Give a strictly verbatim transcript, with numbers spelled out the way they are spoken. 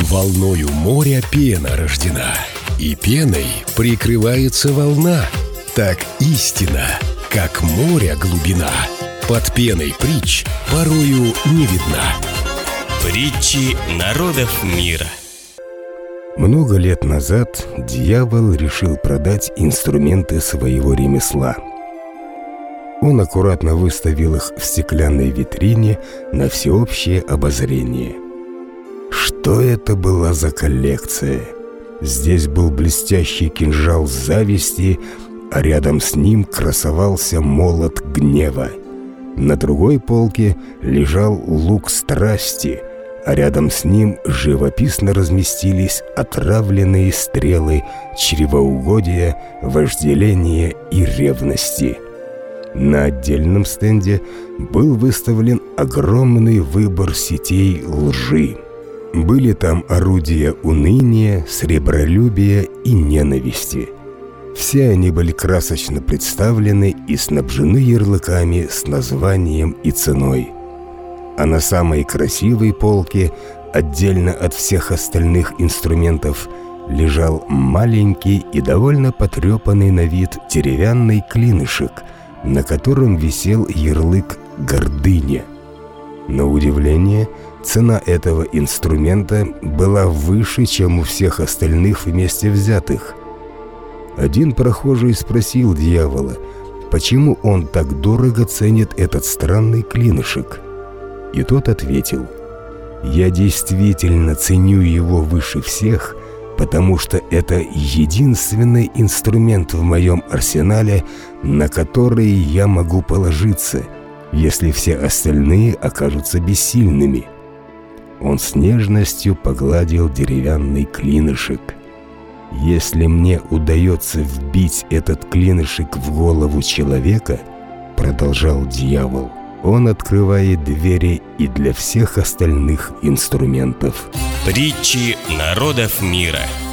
Волною моря пена рождена, и пеной прикрывается волна. Так истина, как море глубина, под пеной притч порою не видна. Притчи народов мира. Много лет назад дьявол решил продать инструменты своего ремесла. Он аккуратно выставил их в стеклянной витрине на всеобщее обозрение. Что это была за коллекция? Здесь был блестящий кинжал зависти, а рядом с ним красовался молот гнева. На другой полке лежал лук страсти, а рядом с ним живописно разместились отравленные стрелы чревоугодия, вожделения и ревности. На отдельном стенде был выставлен огромный выбор сетей лжи. Были там орудия уныния, сребролюбия и ненависти. Все они были красочно представлены и снабжены ярлыками с названием и ценой. А на самой красивой полке, отдельно от всех остальных инструментов, лежал маленький и довольно потрепанный на вид деревянный клинышек, на котором висел ярлык «Гордыня». На удивление, цена этого инструмента была выше, чем у всех остальных вместе взятых. Один прохожий спросил дьявола, почему он так дорого ценит этот странный клинышек. И тот ответил: «Я действительно ценю его выше всех, потому что это единственный инструмент в моем арсенале, на который я могу положиться, если все остальные окажутся бессильными». Он с нежностью погладил деревянный клинышек. «Если мне удается вбить этот клинышек в голову человека, — продолжал дьявол, — он открывает двери и для всех остальных инструментов». Притчи народов мира.